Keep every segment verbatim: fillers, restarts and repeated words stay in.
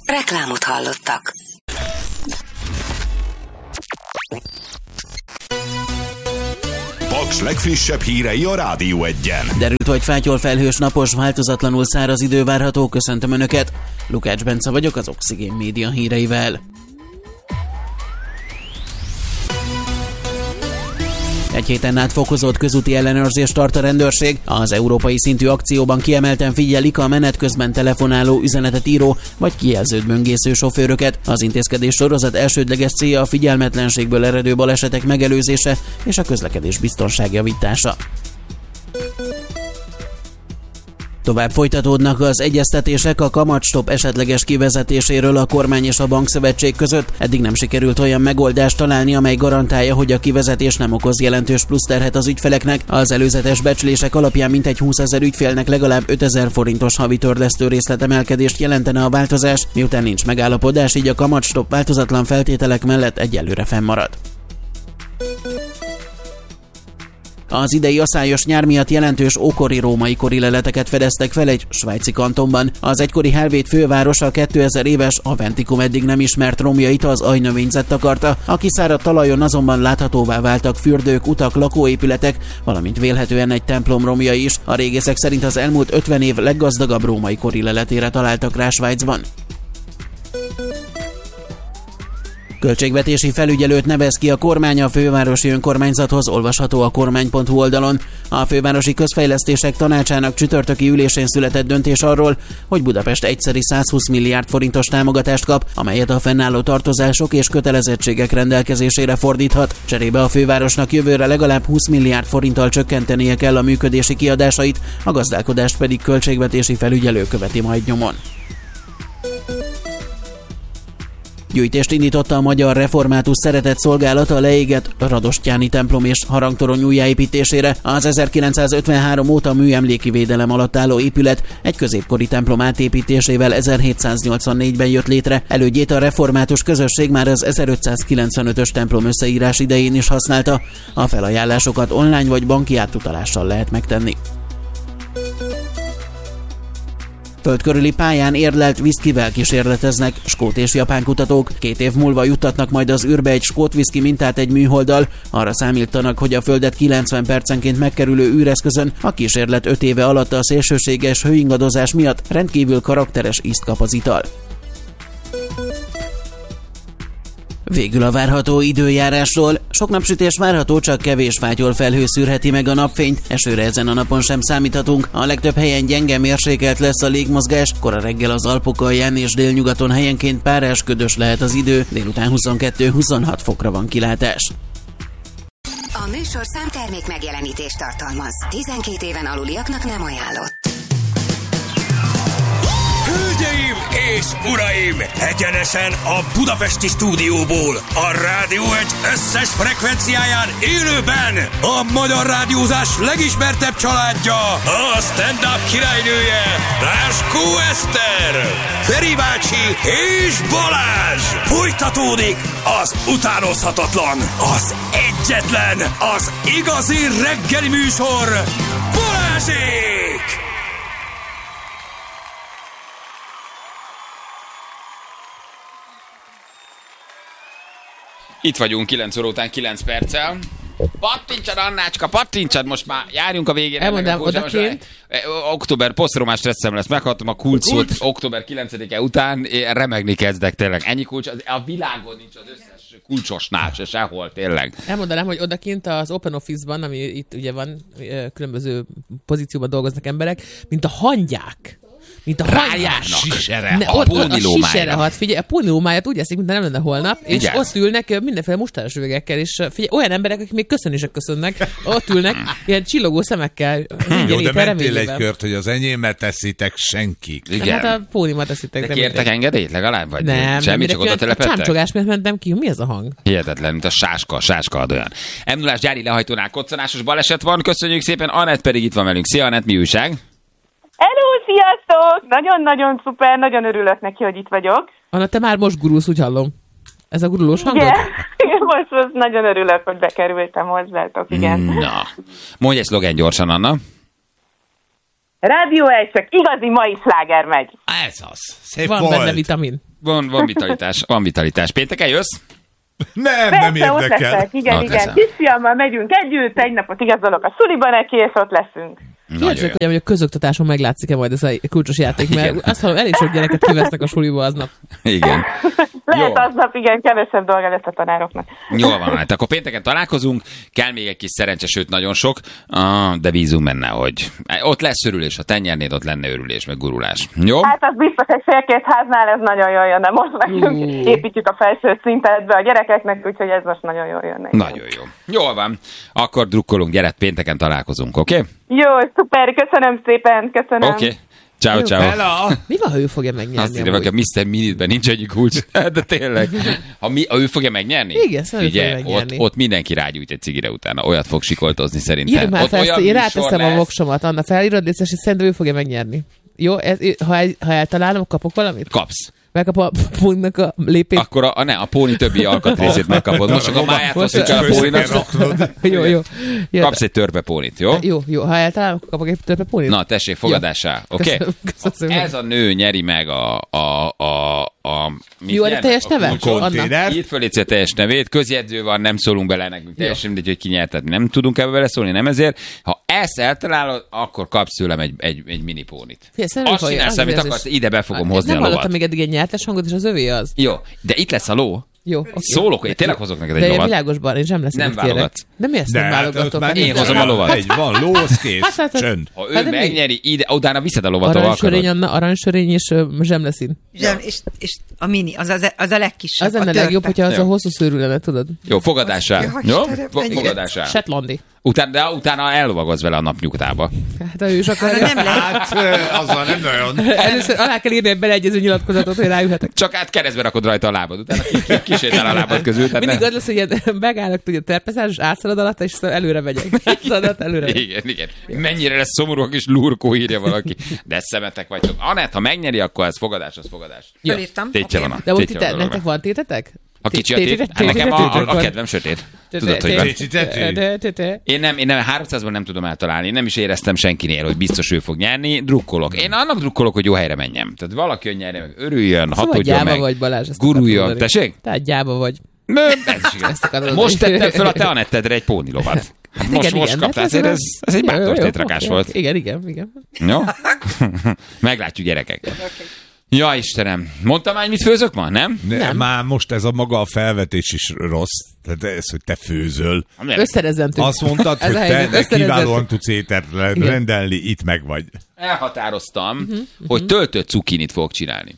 Reklámot hallottak. Paks legfrissebb hírei a Rádió Egyen. Derült, hogy fátyol, felhős, napos, változatlanul száraz idő várható. Köszöntöm Önöket. Lukács Bence vagyok az Oxigén Média híreivel. Egy héten át fokozott közúti ellenőrzést tart a rendőrség. Az európai szintű akcióban kiemelten figyelik a menet közben telefonáló, üzenetet író vagy kijelzőt böngésző sofőröket. Az intézkedés sorozat elsődleges célja a figyelmetlenségből eredő balesetek megelőzése és a közlekedés biztonság javítása. Tovább folytatódnak az egyeztetések a kamatstop esetleges kivezetéséről a kormány és a bankszövetség között. Eddig nem sikerült olyan megoldást találni, amely garantálja, hogy a kivezetés nem okoz jelentős pluszterhet az ügyfeleknek. Az előzetes becslések alapján mintegy húszezer ügyfélnek legalább ötezer forintos havi törlesztő részletemelkedést jelentene a változás. Miután nincs megállapodás, így a kamatstop változatlan feltételek mellett egyelőre fennmarad. Az idei aszályos nyár miatt jelentős ókori római kori leleteket fedeztek fel egy svájci kantonban. Az egykori Helvét fővárosa kétezer éves Aventicum eddig nem ismert romjait az aljnövényzet takarta. A kiszáradt talajon azonban láthatóvá váltak fürdők, utak, lakóépületek, valamint vélhetően egy templom romjai is. A régészek szerint az elmúlt ötven év leggazdagabb római kori leletére találtak rá Svájcban. Költségvetési felügyelőt nevez ki a kormány a fővárosi önkormányzathoz, olvasható a kormány pont hu oldalon. A fővárosi közfejlesztések tanácsának csütörtöki ülésén született döntés arról, hogy Budapest egyszeri százhúsz milliárd forintos támogatást kap, amelyet a fennálló tartozások és kötelezettségek rendelkezésére fordíthat. Cserébe a fővárosnak jövőre legalább húsz milliárd forinttal csökkentenie kell a működési kiadásait, a gazdálkodást pedig költségvetési felügyelő követi majd nyomon. Gyűjtést indította a Magyar Református Szeretett Szolgálata a leégett Radostyáni templom és harangtorony újjáépítésére. Az ezerkilencszázötvenhárom óta műemléki védelem alatt álló épület egy középkori templom átépítésével ezerhétszáznyolcvannégyben jött létre. Elődjét a református közösség már az ezerötszázkilencvenötös templom összeírás idején is használta. A felajánlásokat online vagy banki átutalással lehet megtenni. Földkörüli pályán érlelt viszkivel kísérleteznek skót és japán kutatók. Két év múlva juttatnak majd az űrbe egy skót viszki mintát egy műholddal. Arra számítanak, hogy a Földet kilencven percenként megkerülő űreszközön a kísérlet öt éve alatt a szélsőséges hőingadozás miatt rendkívül karakteres ízt kap az ital. Végül a várható időjárásról. Sok napsütés várható, csak kevés fátyol felhő szűrheti meg a napfényt. Esőre ezen a napon sem számíthatunk. A legtöbb helyen gyenge mérsékelt lesz a légmozgás. Kora reggel az Alpok alján és délnyugaton helyenként párás, ködös lehet az idő. Délután huszonkettő-huszonhat fokra van kilátás. A műsor számtermék megjelenítést tartalmaz. tizenkét éven aluliaknak nem ajánlott. Hölgyeim és uraim! Egyenesen a budapesti stúdióból, a Rádió Egy összes frekvenciáján élőben a magyar rádiózás legismertebb családja, a stand-up királynője, Ráskó Eszter, Feri bácsi és Balázs! Folytatódik az utánozhatatlan, az egyetlen, az igazi reggeli műsor, Balázsék! Itt vagyunk kilenc óra után kilenc perccel. Pattintsad, Annácska, pattintsad, most már járjunk a végére. Elmondám odakint. Október, posztromás stresszem lesz, meghallottam a kulcs szót október kilencedike után, én remegni kezdek tényleg. Ennyi kulcs, az, a világon nincs az összes kulcsosnál se sehol, tényleg. Elmondanám, hogy odakint az Open Office-ban, ami itt ugye van, különböző pozícióban dolgoznak emberek, mint a hangyák. Mint a rájárnak sisere, ne, a ott, pónilomájára. A sisere hat, figyelj, a pónilomáját úgy eszik, mint nem lenne holnap, és igen. Ott ülnek mindenféle mustáros üvegekkel, és figyelj, olyan emberek, akik még köszönni se köszönnek, ott ülnek, ilyen csillogó szemekkel. Jó, de mentél egy kört, hogy az enyémet teszitek senki. Igen. Hát a pónimat teszitek. De kértek engedélyt legalább? Vagy nem, semmi, csak oda telepettek? A csámcsogás miatt mentem ki, mi ez a hang? Hihetetlen, mint a sáska, sáska ad olyan. em nullás gyári lehajtónál koccanásos baleset van, köszönjük szépen, Anett pedig itt van velünk. Szia, Anett, mi újság? Hello, sziasztok! Nagyon-nagyon szuper, nagyon örülök neki, hogy itt vagyok. Anna, te már most gurulsz, úgy hallom. Ez a gurulós hangod? Igen, most, most nagyon örülök, hogy bekerültem hozzátok, igen. Na, mondj egy szlogen gyorsan, Anna. Rádió egy, csak igazi mai sláger megy. Ez az. Szép Van volt. benne vitamin. Van, van vitalitás, van vitalitás. Pénteken jössz? Nem, nem Persze, ott érdekel. leszek, igen, Na, igen. teszem. Kisfiammal megyünk együtt, egy napot igazolok a suliban neki, és ott leszünk. Kíváncsiak, hogy a közoktatáson meglátszik-e majd ez a kulcsos játék, mert Igen. azt hallom, elég sok gyereket kivesznek a suliba aznap. Igen. Lehet Jó. aznap, igen, kevesebb dolga lesz a tanároknak. Jól van, hát akkor pénteken találkozunk, kell még egy kis szerencse, sőt nagyon sok, ah, de bízunk benne, hogy ott lesz örülés, ha te nyernéd, ott lenne örülés, meg gurulás. Jó? Hát az biztos, egy félkét háznál ez nagyon jól jönne. Most megyünk, építjük a felső szintet be a gyerekeknek, úgyhogy ez most nagyon jól jönne. Nagyon jó. Jól van. Akkor drukkolunk, gyere, pénteken találkozunk, oké? Okay? Jó, szuper, köszönöm szépen, köszönöm. Oké. Okay. Ciao, ciao. Hello. Mi van, ha ő fogja megnyerni? Azt írja, hogy a miszter Minitben nincs egy kulcs. De tényleg. Ha, mi, ha ő fogja megnyerni? Igen, szerintem ő Ugye, fogja megnyerni. Ott, ott mindenki rágyújt egy cigire utána. Olyat fog sikoltozni szerintem. Írj már ott fel, olyan én műsor ráteszem a lesz. voksomat, Anna, felírod, és szerintem ő fogja megnyerni. Jó, ez, ha, el, ha eltalálom, kapok valamit? Kapsz. Megkap a puntnak a lépést. Akkor a, a, ne, a póni többi alkatrészét megkapod. Most csak a máját Most- hozzuk el a póninak. Jó, jó. Jön. Kapsz egy törpe pónit, jó? Jó, jó. Ha eltalálom, akkor kapok egy törpe pónit? Na, tessék, fogadásá. Oké? Köszönöm, köszönöm szépen. Ez a nő nyeri meg a... a, a, a mit Jó, a nyer teljes meg? A neve? kulcsot. Konténer. Írt föl légy a teljes nevét, közjegyző van, nem szólunk bele nekünk, teljesen mindegy, hogy ki nyert, tehát nem tudunk ebbe beleszólni, nem ezért. Ha ezt eltalálod, akkor kapsz tőlem egy, egy, egy mini pónit. Figyelj, szerintem Azt fogja- csinálsz, az amit érzés. akarsz, ide be fogom Hát, hozni a nem hallottam lovat. még eddig egy nyertes hangot, és az övé az. Jó, de itt lesz a ló. Jó, oké. Szólok, én tényleg hozok neked egy De én lovat. világosban, én sem leszek Nem itt, kérek. válogatsz. De miért De nem hát ott válogatok? már Hát Én itt hozom a lovat. Egy van, lóz, kész, Hát, hát, hát. csönd. Ha ő Hát de mi? megnyeri, ide, utána viszed a lovat, ahol Aranysörény, akarod. Anna, aranysörény és ö, zsemleszín. Zsem, és, és a mini, az, az, az a legkisebb. Az lenne a legjobb, törpe. hogyha az Jó. a hosszú szőrű lenne, tudod? Jó, fogadásá. Jaj, Jó? Istenem, Fo- mennyire- Fogadásá. Setlandi. Utána, de utána ellovagolsz vele a napnyugtába. Hát ha ő is Arra akarja. nem lehet. Hát, ö, azzal nem nagyon. Először alá kell írni egy beleegyező nyilatkozatot, hogy ráülhetek. Csak át keresztbe rakod rajta a lábad, utána ki- ki- kisétál a lábad közül. Tehát Mindig nem- az lesz, hogy ilyen megállok, tudja, terpeszás, és átszalad alatt, és aztán előre megyek. Átszalad alatt, előre megyek. Igen, igen. Mennyire lesz szomorú, a kis lurkó, írja valaki. De szemetek vagytok. Anett, ha megnyeri, akkor ez fogadás, az fogadás. Fölírtam. Tétje Oké. van a De úgy tétje itt van a nektek dolognak. van tétetek? A kicsi a tét, hát nekem a, a, a kedvem sötét. Tudod, hogy van. Técsi, técsi. Én nem, én nem, háromszázban nem tudom eltalálni, én nem is éreztem senkinél, hogy biztos ő fog nyerni, drukkolok. Én annak drukkolok, hogy jó helyre menjem. Tehát valaki jön nyerni, meg örüljön, Szóval hatódjon gyáva meg, vagy, Balázs. ezt guruljon. akartam mondani. Tessék? Tehát gyáva vagy. Nö, ez is igaz. Ezt akarod Most mondani. tettem föl a te Anettedre egy pónilovat. Hát most, Igen, most igen, kaptál, hát ezért a- ez, ez egy Jó, jó, bátor jó, tétrakás oké, volt. oké. Igen, igen, igen. Jó? Meglátjuk, gyerekek. Ja, Istenem. Mondtam már, hogy mit főzök ma, nem? Ne, már most ez a maga a felvetés is rossz. Tehát ez, hogy te főzöl. Nem. Összerezzentünk. Azt mondtad, Ez hogy a te helyzet, de összerezzentünk. kiválóan tudsz ételt rendelni, itt meg vagy. Elhatároztam, hogy töltött cukinit fogok csinálni.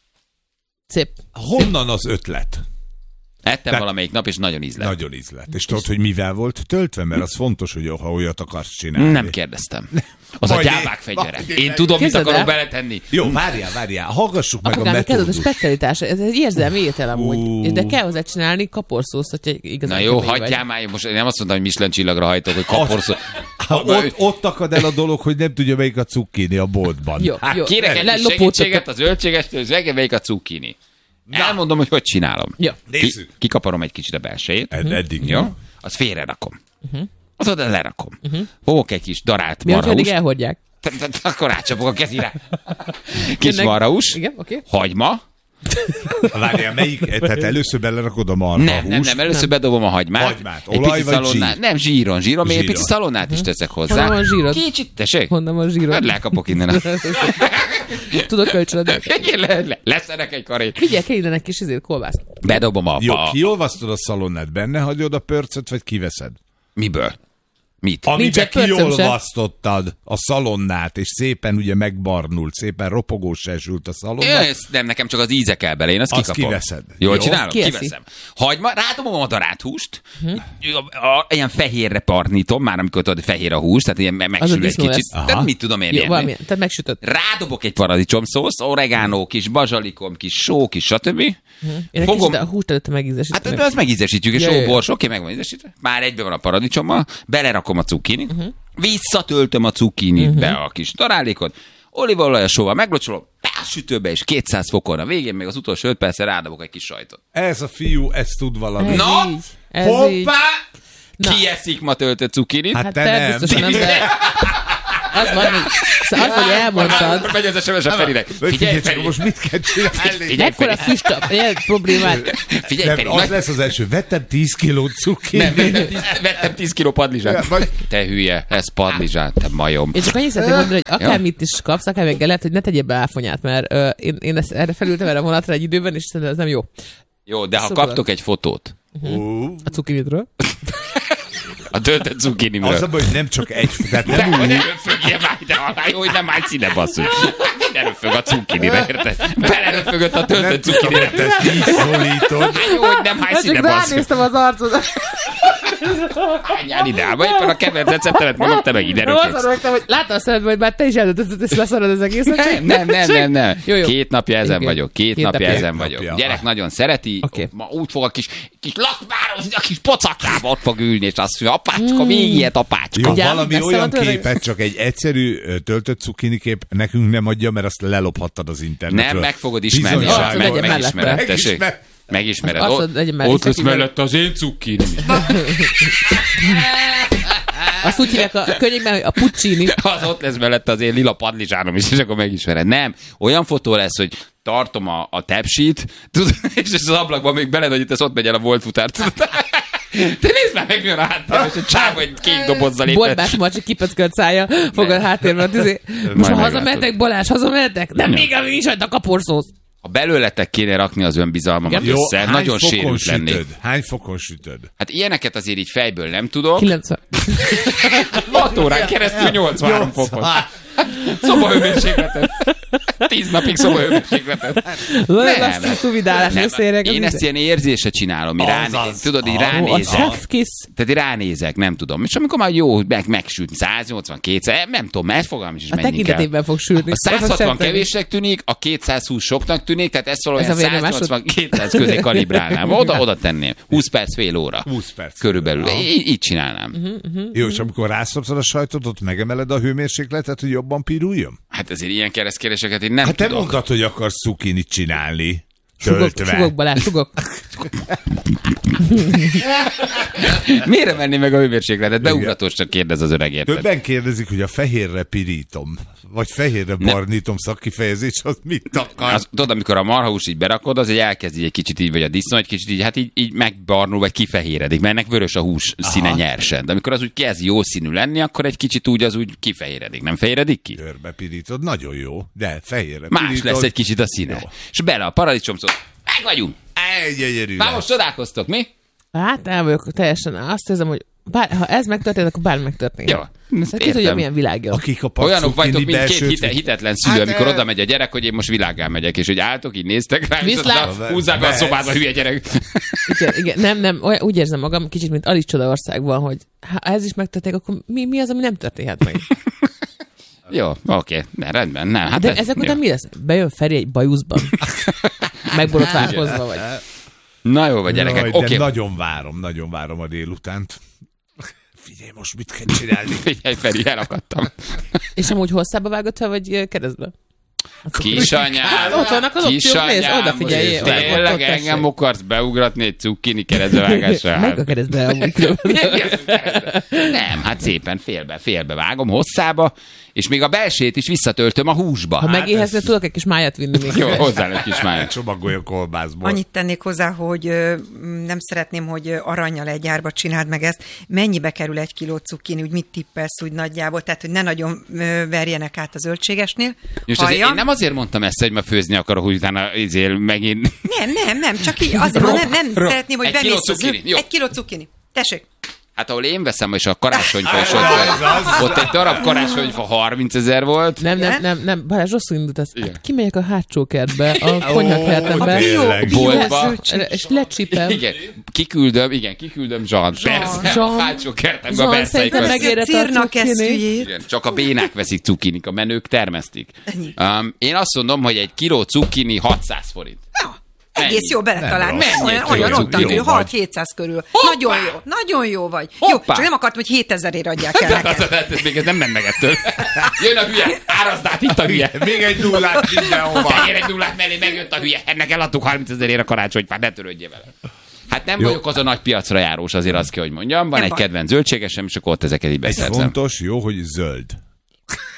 Szép. Honnan az ötlet? Ettem Te- valamelyik nap, és nagyon ízlett. Nagyon ízlet. És tudod, hogy mivel volt töltve? Mert az fontos, hogy ha olyat akarsz csinálni. Nem kérdeztem. Az a Majd én- gyávák fegyvere. majd én- Én tudom, mit Képzeld akarok el. beletenni. Jó, várjál, várjál. Hallgassuk meg a Apukám, ez az a metódust. specialitás, ez egy érzelmi étel amúgy. Ú. De kell hozzá csinálni kaporszószt, hogyha igazán Na jó, kemény vagy. hagyjál már, most én nem azt mondtam, hogy Michelin csillagra hajtok, hogy kaporszó. Ha ott, ott akad el a dolog, hogy nem tudja, melyik a cukkini a boltban. Jó, Hát jó. kérek egy Lelopódtatok. segítséget a zöldségestől, hogy zege, melyik a cukkini. Elmondom, hogy hogy csinálom. Jó. Ki, Nézzük. kikaparom egy kicsit a belsejét. Ed- Eddig Jó? Azt félre rakom. Az oda lerakom. Fogok egy kis darált Mi, hogyha eddig marhahúst. elhordják? T- t- Akkor rácsapok a kezire. Kis Jönnek- marhahús. Igen, oké. Hagyma. Várjál, melyik? Tehát először belerakod a marha Nem, nem, nem, először bedobom a hagymát. Hagymát. Egy Olaj picit vagy szalonnát. zsír? Nem, zsíron, zsíron, még egy Zsíron. picit szalonnát is teszek hozzá. Honnan van zsírod? Kicsit, tessék. Honnan van zsírod? Hát lekapok innen. a- Tudok kölcsönöd. Igen, le, le, leszerek egy karét. Figyelj, kell innen egy kis izét, kolbászt. Bedobom a... Jó, a kiolvasztod a szalonnát, benne hagyod a pörcöt, vagy kiveszed? miből? Mit? Nincs Amiben egy pörcöm se. kiolvasztottad a szalonnát, és szépen ugye megbarnult, szépen ropogós esült a szalonna. Ez nem, nekem csak az íze kell bele, én azt, Azt kikapom. kiveszed. Jól Jó. csinálom? Kieszi. Kiveszem. Hagyma, rádobom a darált húst, a, a, ilyen fehérre parnítom, már amikor tudod, fehér a hús, tehát ilyen me- megsül egy disznó kicsit. lesz. De Aha. mit tudom én Jó, ilyen. valamilyen. Tehát megsütött. Rádobok egy paradicsomszószt, oregánó, kis bazsalikom, kis só, kis stb. Én egy Fogom- kicsit a húst előtte Hát megízesítem. de azt megízesítjük, és Ja, só, ja, ja. bors, oké, meg van ízesítve. Már egybe van a paradicsommal, belerakom a cukkinit, visszatöltöm a cukkinit be a kis darálékot, olívaolaj, sóval meglocsolom, a sütőbe és kétszáz fokon, a végén még az utolsó öt percre rádobok egy kis sajtot. Ez a fiú, ez tud valami. Ez Na, így. Ez így. hoppá! Na. Ki eszik ma töltött cukkinit? Hát Hát te te nem. biztosan nem, de az van, hogy, az, hogy elmondtad. Megy az es em es a Ferinek. Figyelj, Feri, most mit kell csinálni? Ekkora füst, ilyen problémát. Figyelj, Feri. Az lesz az első. Vettem tíz kiló cuki. Nem, vettem tíz kiló padlizsát. Te hülye, ez padlizsát, te majom. Én csak annyit szeretném mondani, hogy akármit is kapsz, akármilyen lehet, hogy ne tegyél be áfonyát, mert uh, én, én ezt, erre felültem erre a vonatra egy időben, és szerintem ez nem jó. Jó, de ha Szóval. kaptok egy fotót. Uh-huh. A cukinitről. A töltött cukinimről. Az a baj, hogy nem csak egy, tehát nem De, úgy. ne röfögjél már ide alá, jó, hogy nem állj színe, basszus. Ne röfög a cukinire, érted? Beleröfögött a töltött cukinire. Te kiszólítod. Jó, hogy nem állj színe, Csak basszus. ránéztem az arcodat. Hányjál ide állva, éppen a kedvenc receptemet mondom, te meg ide Rosszul röfögsz. rögtem, hogy láttam a szemedben, hogy már te is eldöntötted, és leszarod az egészet. Nem, nem, nem, nem, nem. Jó, jó. Két napja ezen Igen. vagyok, két, Két napja napja. ezen Két vagyok. napja. Gyerek nagyon szereti, Oké. ma úgy fog a kis, kis lakmározni, a kis pocaklába ott fog ülni, és azt mondja, apácska, még ilyet, apácska. Jó, Ugye, valami messze olyan van tőle? képet, csak egy egyszerű ö, töltött cukini kép nekünk nem adja, mert azt lelophattad az internetről. Nem, meg fogod ismerni. Bizonyos, Arcod meg, legyen megismered, mellette. tessék. Megismer- Megismered. Arcod Ott, legyen mellette, ott lesz kivel- mellette az én cukkini. Azt úgy hívják a könyvben, hogy a puccini. Az ott lesz mellette az én lila padlizsánom is, és akkor megismered. Nem, olyan fotó lesz, hogy tartom a, a tepsit, tudod, és az ablakban még belenagyítasz, ott megy el a volt futár. Tudod? Te nézd már meg, milyen a háttérben, és egy csáv, egy kék dobozzal itt. Borbás macsi kipeckölt szája, fog a háttérben. Tizé. Most Majd ha meglátod. hazamehetek, Balázs, hazamehetek? Nem, még amíg nincs rajta kaporszósz. Ha belőletek kéne rakni az önbizalmamat Igen? össze, hány nagyon fokon sérült lennék. sütöd? Hány fokon sütöd? Hát ilyeneket azért így fejből nem tudok. kilencven. hat órán keresztül nyolcvanhárom fokon. Szobahőmérsékletet. tíz napig szobahőmérsékletet. Lassú szuvidálás Nem, összérek. én ezt ilyen érzése csinálom, így ráné, Azaz. tudod, így A ránézek. chef kiss. Tehát így ránézek, nem tudom. És amikor már jó, meg, megsült száznyolcvan, kétszáz, nem tudom, mert fogalmam is, is A menni kell. tekintetében fog sülni. A száz hatvan Az a kevésnek tűnik, a kétszázhúsz soknak tűnik, tehát ezt valójában Ez a vérnyomásod? száz nyolcvan kétszáz közé kalibrálnám. Oda, oda tenném. húsz perc, fél óra. húsz perc. Körülbelül. Ja. Így, így csinálnám. Mhm. Jó, és amikor rászopszod a sajtot, ott megemeled a hőmérsékletet, hogy jobban piruljon? Hát ezért ilyen keresztkérdéseket én nem Hát te tudok. mondtad, hogy akarsz cukinit csinálni. Sugok, Töltve. sugok, Balázs, sugok. Miért menni meg a hőmérsékletet? Beugratós csak kérdez az öreg, érted? Többen kérdezik, hogy a fehérre pirítom, vagy fehérre barnítom szakkifejezés, az mit akar? Az, tudod, amikor a marhahús így berakod, az egy elkezd így egy kicsit így, vagy a disznó egy kicsit így, hát így, így megbarnul, vagy kifehéredik, mert ennek vörös a hús színe nyersen. De amikor az úgy kezd jó színű lenni, akkor egy kicsit úgy az úgy kifehéredik. Nem fehéredik ki? Körbe pirítod, nagyon jó, de fehérre Más pirítod. lesz egy kicsit a színe. Jó. És bele a paradicsomszót. Meg vagyunk! Egy gyönyörű. Már most csodálkoztok, mi? Hát el vagyok teljesen. Azt érzem, hogy bár, ha ez megtörtént, akkor bármi megtörtént. Jó. Tehát ki tudja, milyen világ jön. Akik a Olyanok vagytok, mint két belsőt- hite, hitetlen szülő, Hát, amikor eh, oda megy a gyerek, hogy én most világgá megyek, és hogy álltok, így néztek rá, és Viszlát. aztán húzzák be a szobádba, hülye gyerek. Igen, igen, nem, nem, olyan, úgy érzem magam kicsit, mint Alice Csodaországban, hogy ha ez is megtörténik, akkor mi, mi az, ami nem történhet meg? Jó, oké, ne, rendben, nem. Hát De ez, ezek jó. után mi lesz? Bejön Feri egy bajuszban? Megborotválkozva vagy? Na jó, vagy gyerekek, Jaj, oké. de nagyon várom, nagyon várom a délutánt. Figyelj, most mit kell csinálni? Figyelj, Feri, elakadtam. És amúgy hosszába vágod fel, vagy ö, keresztbe? Kisanyám, Hát, ott vannak az opciók, nézd, kisanyám, odafigyeljél, most ott- ott- tényleg ott tessék. engem akarsz beugratni egy cukkini keresztbevágással? Meg a keresztbe amúgy különben. Nem, hát szépen félbe, félbe vágom hosszába, és még a belsét is visszatöltöm a húsba. Ha Hát megéhezne, tudok egy kis májat vinni még. jó, hozzá egy kis májat. Csomagolja kolbászból. Annyit tennék hozzá, hogy ö, nem szeretném, hogy ö, arrannyal egy árba csináld meg ezt. Mennyibe kerül egy kiló cukkini, úgy mit tippelsz úgy nagyjából? Tehát, hogy ne nagyon ö, verjenek át a zöldségesnél. Most azért én nem azért mondtam ezt, hogy ma főzni akarok, hogy utána izél megint... Nem, nem, nem, csak így azért, Rock, nem, nem rock. szeretném, hogy Egy kiló bemész a cukkini, zöld... jó. Egy kiló cukkini. Tessék. Hát ahol én veszem, és a karácsonyfa is ott, Ez az. ott egy darab karácsonyfa harmincezer volt. Nem, nem, Igen? nem, nem, Balázs, rosszul indult ez. Igen. Hát kimegyek a hátsó kertbe, a konyhakertembe, tényleg. Boltba. és lecsipem. Igen, kiküldöm, igen, kiküldöm Zsant. Persze, Jean. a hátsó kertembe a Zsan, berszei szerintem közt. megérett a Círnak cukkini. eszüjét. Igen, csak a bénák veszik cukkinik, a menők termesztik. Ennyi. Um, én azt mondom, hogy egy kiló cukkini hatszáz forint. Ja, egész jó beletalálni. Nem rossz. Olyan, Mennyi olyan egy ottan kiló körül, vagy? hat-hétszáz körül. Hoppá! Nagyon jó, nagyon jó vagy. Jó, Hoppá! csak nem akartam, hogy hétezerért adják el Tehát az, neked. ez, ez még ez nem ment meg ettől. Jön a hülye, árazd át itt a hülye. Még egy nullát mindenhova. Tegyél egy nullát mellé, megjött a hülye. Ennek eladtuk harmincezerért a karácsonyfát, ne törődjél vele. Hát nem Jó. vagyok az a nagy piacra járós, azért azt kell, hogy mondjam. Van Nem egy baj. kedvenc zöldségesem, és akkor ott ezeket így Ez beszerzem. fontos, jó, hogy zöld.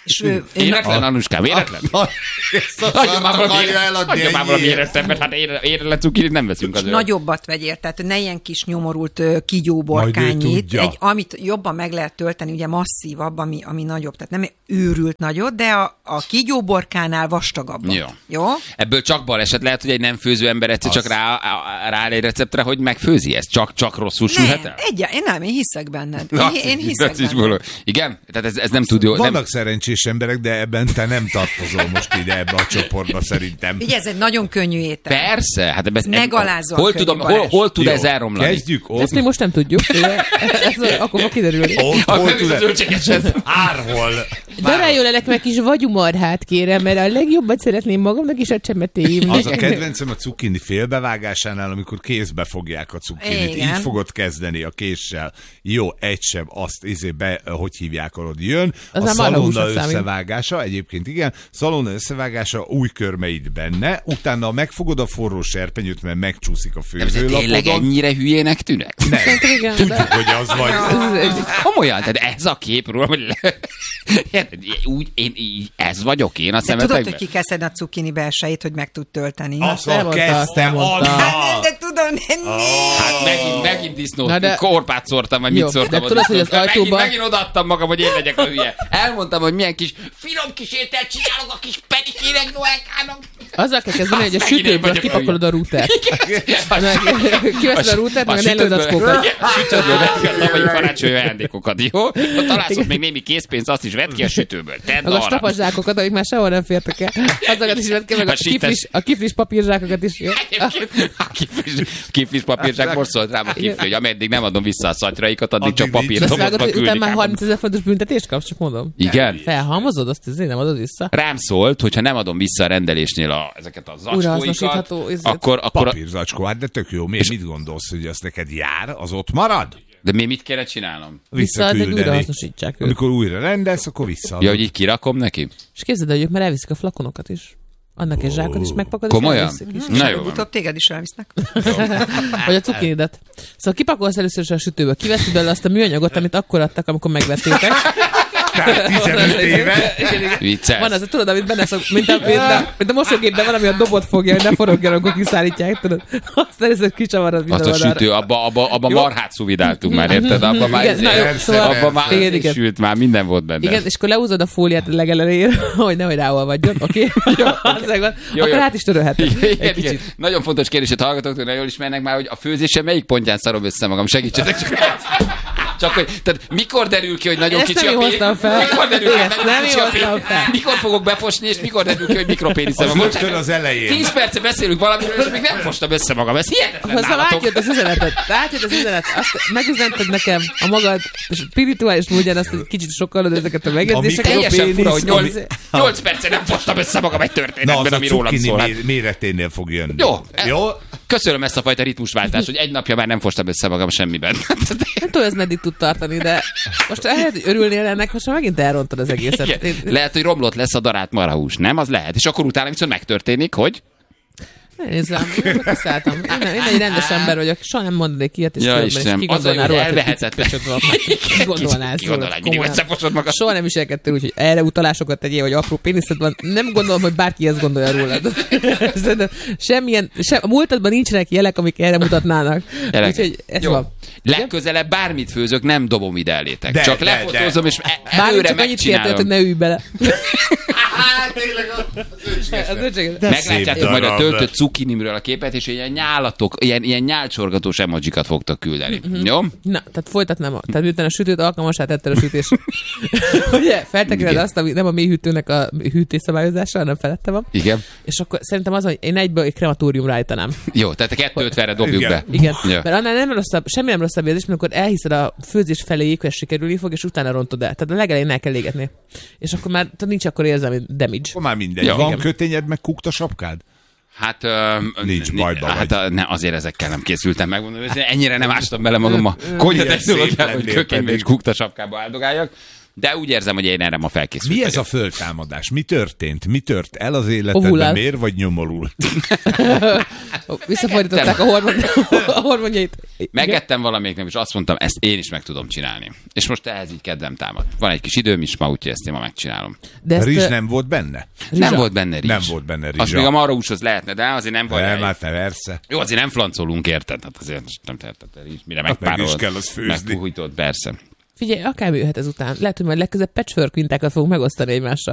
És, ö, én Éretlen, Anuskám, éretlen? Hagyja már valami, hagyja már valami éretlen, hát éretlen cukinit nem veszünk az nagyobbat vegyél, tehát ne ilyen kis nyomorult kígyóborkányit, egy, amit jobban meg lehet tölteni, ugye masszívabb, ami, ami nagyobb, tehát nem őrült nagyot, de a, a kígyóborkánál vastagabb. Jó. Jó? Ebből csak baleset lehet, hogy egy nem főző ember egyszer csak rá, rááll egy receptre, hogy megfőzi ezt. Csak, csak rosszul sülhet el? Egy, én nem, én hiszek benned. Na, én, én hiszek benned. Való. Igen? Tehát ez, ez nem tud jó. Vannak nem... szerencsés emberek, de ebben te nem tartozol most ide ebbe a csoportba szerintem. Ugye ez egy nagyon könnyű étel. Persze. Hát ebben, megalázóan hol, tudom, hol, hol tud jó, ez elromlani? Kezdjük ott. Ezt még most nem tudjuk. Ez akkor fog kiderülni. Ott, hol tud ez? Árhol. Daráljon el nekem egy kis vagyumarhát, kérem, mert a legjobbat szeretném magamnak is a csemetéim. Az a kedvencem a cukini félbevágásánál, amikor kézbe fogják a cukinit. Igen. Így fogod kezdeni a késsel. Jó, egy sem, azt izé be, hogy hívják, arra jön. Az a szalonna összevágása, számít. Egyébként igen, szalonna összevágása, új körmeid benne, utána megfogod a forró serpenyőt, mert megcsúszik a főzőlapodon. Tényleg ennyire hülyének tűnek? Nem, igen, tudjuk, de... hogy az vagy. Komolyan, tehát ez a kép róla, hogy úgy, én, ez vagyok én a de szemetekben. tudod, hogy ki kell szedni a cukini belsejét, hogy meg tud tölteni. Azzal kezdtem, Hát, de tudom, nem. Hát megint, megint disznót, de... korpát szórtam, vagy mit Jó, szórtam. de tudod, hogy az ajtóban... Megint, megint odaadtam magam, hogy én legyek a hülye. Elmondtam, hogy milyen kis finom kis ételt csinálok a kis pedikének, Noelkának. Azzal kell kezdeni, hogy a sütőből kipakolod a rútert. Kiveszed a rútert, meg a nelőzackókat. Sütőből vedd ki a tavalyi karácsonyi ajándékokat, jó? Ha találsz ott még némi készpénz, azt is vedd ki a sütőből. Tedd meg a arra. stapaszsákokat, amik már sehol nem fértek el. Azokat is vedd ki, meg a kiflis, a kiflis papírzsákokat is, jó? A kiflis, kiflis papírzsák most szólt rám a kifli, hogy ameddig nem adom vissza a szatyraikat, addig csak papírdobozba küldik. Utána már harmincezer fontos büntetést kapsz, csak mondom. Igen. Felhalmozod, azt azért nem adod vissza. Rám szólt, hogyha nem adom vissza a rendelésnél a, ezeket a zacskóikat, akkor... akkor papírzacskó, hát de tök jó. Miért mit gondolsz, hogy az neked jár, az ott marad? De mi mit kéne csinálnom? Visszaküldeni. Újra hasznosítsák őt. Amikor újra rendelsz, akkor visszaadod. Ja, hogy így kirakom neki? És képzeld, hogy ők már elviszik a flakonokat is. Annak egy zsákot is megpakolod, komolyan? és elviszik is. Na jó. Utóbb téged is elvisznek. Vagy a cukinidet. Szóval kipakolsz először is a sütőből, kiveszed belőle azt a műanyagot, amit akkor adtak, amikor megvettétek. tizenöt éve. Vicces. Van az, tudod, amit benne szok, mint a, mint a, mint a mosógépben valami a dobot fogja, hogy ne forogjon, amikor kiszállítják, tudod. Azt először kicsavarod minden oldalra. Azt a sütő, abba, abba, abba marhát szuvidáltunk már, érted? Abba már, igen, na, jó, szóval, abba már igen, igen. sült, már minden volt benne. Igen, és akkor leúzod a fóliát a legelejére, hogy nehogy ráolvadjon, oké? Okay? Akkor át is törölheted. Nagyon fontos kérdés, hogy hallgatók, nagyon jól ismernek már, hogy a főzésen melyik pontján szarom össze magam, segítsetek csak. Csak hogy, tehát mikor derül ki, hogy nagyon ezt kicsi a pénisz? Mikor derül ki, hogy nagyon kicsi a pénisz? Mikor fogok befosni, és mikor derül ki, hogy mikropéniszem? Az rögtön az elején. Tíz perce beszélünk valamiről, és még nem fostam össze magam. Ez hihetetlen nálatok. Hozzá átjött az üzenetet. Átjött az üzenet. Azt megüzented nekem a magad spirituális módján, azt, hogy kicsit sokkalod ezeket a megjegyzéseket. Teljesen fura, hogy nyolc perce nem fostam össze magam egy történetben, ami rólam szól. Méreténél fog jönni. Jó. Jó. Köszönöm ezt a fajta ritmusváltást, hogy egy napja már nem fostam össze magam semmiben. Nem tudom, ez meddig tud tartani, de most lehet, hogy örülnél ennek, most már megint elrontad az egészet. Én... Lehet, hogy romlott lesz a darált marhahús, nem? Az lehet. És akkor utána viszont megtörténik, hogy... Nézzem, én kiszálltam. Én, én egy rendes ember vagyok, soha nem mondanék ilyet, és ja, Istenem, ki gondolná róla, elvehetetlen. Ki gondolná ezt róla, komolyan. Soha nem viselkedtél úgy, hogy erre utalásokat tegyél, hogy apró péniszed van. Nem gondolom, hogy bárki ezt gondolja rólad. Semmilyen, sem, a múltadban nincsenek jelek, amik erre mutatnának. Úgyhogy ez jó. van. Legközelebb bármit főzök, nem dobom ide elétek. De, csak de, lefotózom, de. És előre megcsinálom. Hogy ne ülj bele. Hát tényleg az meglátjátok majd a töltött cukinimről a képet, és ilyen nyálatok, ilyen, ilyen nyálcsorgatós emojikat fogtok küldeni. Mm-hmm. Jó? Na, tehát folytatnám. Tehát miután a sütőt alkalmasá tetted a sütés. Ugye, feltekered azt, ami nem a mélyhűtőnek a hűtésszabályozása, hanem felette van. Igen. És akkor szerintem az, hogy én egyből egy krematóriumra állítanám. Jó, tehát a kettő ötvenre dobjuk Igen. be. Igen. Ja. Mert annál nem rosszabb, semmi nem rosszabb érzés, amikor elhiszed a főzés feléig, hogy ez sikerülni fog, és utána rontod el. Tehát a legelején el kell égetni. És akkor már nincs akkor érzelmi damage. Akkor már mindegy. Ja, van igen. Kötényed, meg kukta sapkád? Hát, uh, nincs bajba hát a, ne, azért ezekkel nem készültem meg. Ennyire nem ástam bele magam a konyha technológiába, hogy kökénybe és kukta sapkába áldogáljak. De úgy érzem, hogy én erre ma felkészültem. Mi ez a föltámadás? Mi történt? Mi tört el az életedben? Miért vagy nyomorult? Visszafordították a, hormon... a hormonjait. Megettem valamelyiknek, és azt mondtam, ezt én is meg tudom csinálni. És most ehhez így kedvem támad. Van egy kis időm is ma, úgyhogy ezt én ma megcsinálom. De ezt rizs nem volt benne? Nem volt benne rizs. Nem volt benne rizs. Az még a marhahúshoz lehetne, de azért nem vagy. Nem, hát persze. Jó, azért nem flancolunk, érted? Hát azért nem teheted a rizs, mire hát megpárolod. meg is kell az főzni. Megpuhítod, persze. Figyelj, akár jöhet ezután. Lehet, hogy majd legközelebb patchwork mintákat fogunk megosztani egymással.